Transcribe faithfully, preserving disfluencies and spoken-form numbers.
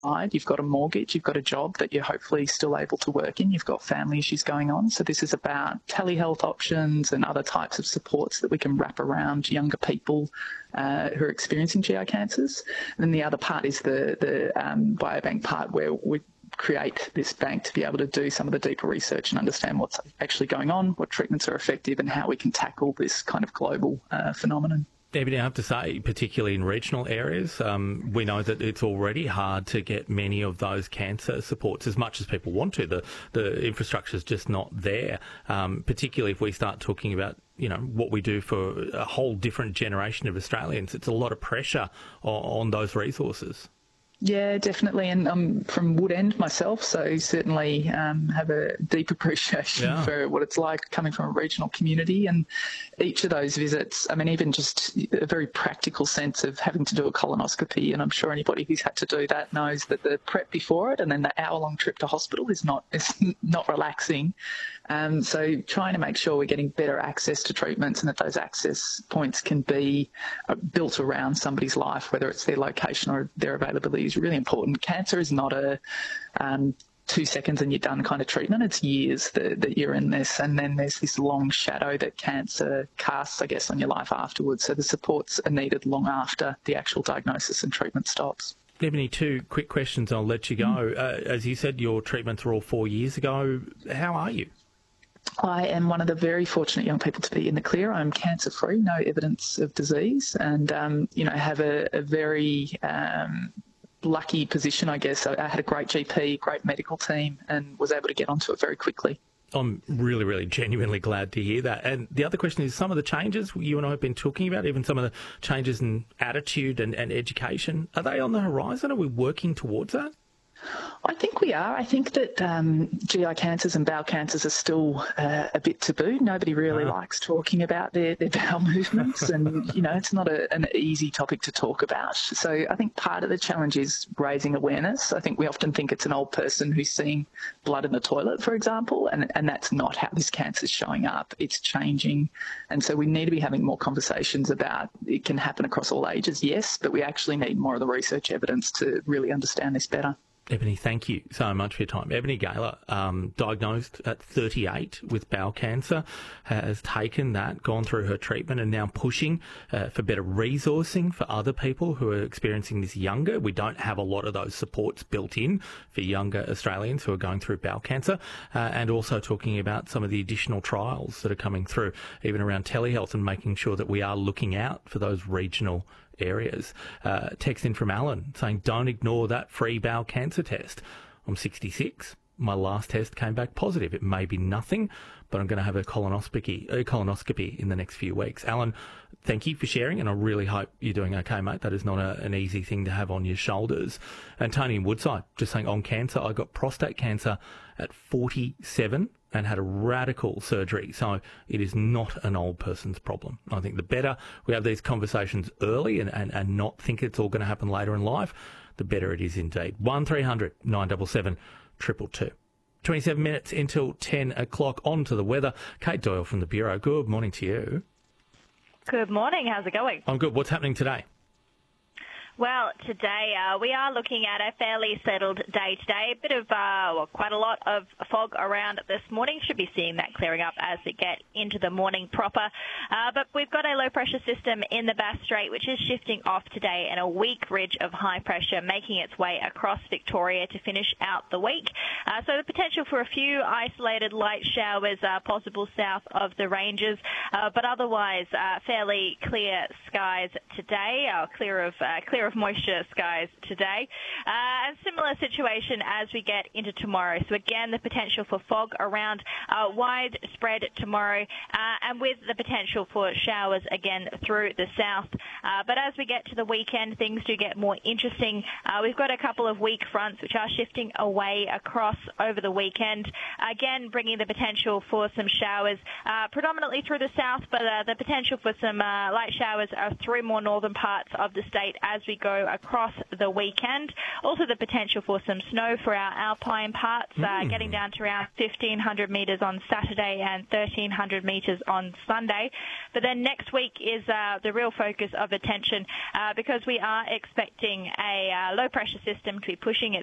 you've got a mortgage, you've got a job that you're hopefully still able to work in, you've got family issues going on. So this is about telehealth options and other types of supports that we can wrap around younger people uh, who are experiencing G I cancers. And then the other part is the, the um, biobank part, where we create this bank to be able to do some of the deeper research and understand what's actually going on, what treatments are effective, and how we can tackle this kind of global uh, phenomenon. Ebony, I have to say, particularly in regional areas, um, we know that it's already hard to get many of those cancer supports as much as people want to. The the infrastructure is just not there, um, particularly if we start talking about, you know, what we do for a whole different generation of Australians. It's a lot of pressure on, on those resources. Yeah, definitely. And I'm from Wood End myself, so certainly um, have a deep appreciation yeah. for what it's like coming from a regional community. And each of those visits, I mean, even just a very practical sense of having to do a colonoscopy, and I'm sure anybody who's had to do that knows that the prep before it and then the hour-long trip to hospital is not is not relaxing. Um, so trying to make sure we're getting better access to treatments and that those access points can be uh, built around somebody's life, whether it's their location or their availability, is really important. Cancer is not a um, two seconds and you're done kind of treatment. It's years that, that you're in this, and then there's this long shadow that cancer casts, I guess, on your life afterwards. So the supports are needed long after the actual diagnosis and treatment stops. Ebony, two quick questions, I'll let you go. Mm. Uh, as you said, your treatments were all four years ago. How are you? I am one of the very fortunate young people to be in the clear. I'm cancer-free, no evidence of disease, and, um, you know, have a, a very um, lucky position, I guess. I, I had a great G P, great medical team, and was able to get onto it very quickly. I'm really, really genuinely glad to hear that. And the other question is, some of the changes you and I have been talking about, even some of the changes in attitude and, and education, are they on the horizon? Are we working towards that? I think we are. I think that um, G I cancers and bowel cancers are still uh, a bit taboo. Nobody really uh. likes talking about their, their bowel movements, and, you know, it's not a, an easy topic to talk about. So I think part of the challenge is raising awareness. I think we often think it's an old person who's seeing blood in the toilet, for example, and, and that's not how this cancer is showing up. It's changing. And so we need to be having more conversations about it can happen across all ages, yes, but we actually need more of the research evidence to really understand this better. Ebony, thank you so much for your time. Ebony Gaylor, um, diagnosed at thirty-eight with bowel cancer, has taken that, gone through her treatment, and now pushing uh, for better resourcing for other people who are experiencing this younger. We don't have a lot of those supports built in for younger Australians who are going through bowel cancer, uh, and also talking about some of the additional trials that are coming through, even around telehealth, and making sure that we are looking out for those regional areas. Uh, text in from Alan saying, don't ignore that free bowel cancer test. I'm sixty-six. My last test came back positive. It may be nothing, but I'm going to have a colonoscopy, a colonoscopy in the next few weeks. Alan, thank you for sharing, and I really hope you're doing okay, mate. That is not a, an easy thing to have on your shoulders. And Tony in Woodside just saying, on cancer, I got prostate cancer at forty-seven and had a radical surgery. So it is not an old person's problem. I think the better we have these conversations early and, and, and not think it's all going to happen later in life, the better it is indeed. one three hundred nine seven seven two two two. twenty-seven minutes until ten o'clock. On to the weather. Kate Doyle from the Bureau. Good morning to you. Good morning. How's it going? I'm good. What's happening today? Well, today uh, we are looking at a fairly settled day today. A bit of, uh, well, quite a lot of fog around this morning. Should be seeing that clearing up as we get into the morning proper. Uh, but we've got a low-pressure system in the Bass Strait, which is shifting off today, and a weak ridge of high pressure making its way across Victoria to finish out the week. Uh, so the potential for a few isolated light showers uh, possible south of the ranges, uh, but otherwise uh, fairly clear skies today, uh, clear of uh, clear of moisture skies today. Uh, a similar situation as we get into tomorrow. So again, the potential for fog around uh, widespread tomorrow, uh, and with the potential for showers again through the south. Uh, but as we get to the weekend, things do get more interesting. Uh, we've got a couple of weak fronts which are shifting away across over the weekend, again bringing the potential for some showers, uh, predominantly through the south, but uh, the potential for some uh, light showers are through more northern parts of the state as we we go across the weekend. Also the potential for some snow for our alpine parts, uh, mm. getting down to around fifteen hundred metres on Saturday and thirteen hundred metres on Sunday. But then next week is uh, the real focus of attention uh, because we are expecting a uh, low pressure system to be pushing its